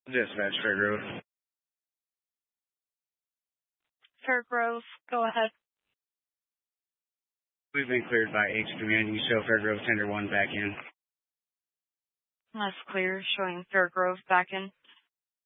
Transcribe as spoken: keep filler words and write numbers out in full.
Dispatch, Fairgrove. Fairgrove, go ahead. We've been cleared by H Command. You show Fairgrove Tender one back in. That's clear, showing Fairgrove back in.